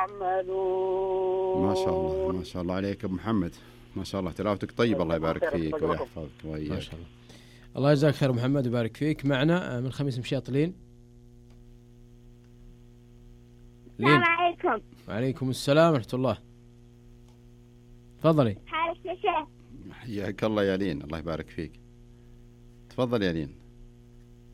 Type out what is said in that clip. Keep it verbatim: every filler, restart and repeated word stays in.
تعملون. ما شاء الله ما شاء الله عليك أبو محمد، ما شاء الله تلاوتك طيب. الله يبارك فيك ويحفظك وإياك. ما شاء الله. الله يجزاك خير محمد ويبارك فيك. معنا من خميس مشيط لين. السلام عليكم. وعليكم السلام ورحمة الله. تفضلي. حالك يا شيخ؟ حياك الله يا لين، الله يبارك فيك. تفضل يا لين.